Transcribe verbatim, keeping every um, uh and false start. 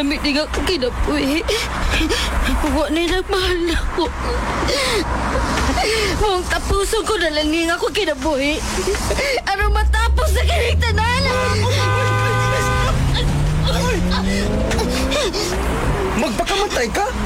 lami di nga ako kinabuhi. Huwag na nagmahal na ko. Huwag tapuson ko na lang nga ako kinabuhi. Ano matapos na kiniktanan? Magpakamatay ka?